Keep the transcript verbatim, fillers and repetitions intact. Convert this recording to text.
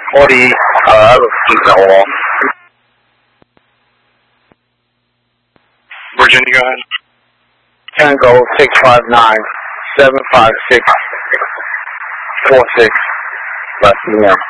forty, uh, please go on. Virginia, go ahead. Tango six five nine, seven five six, four six, left New York.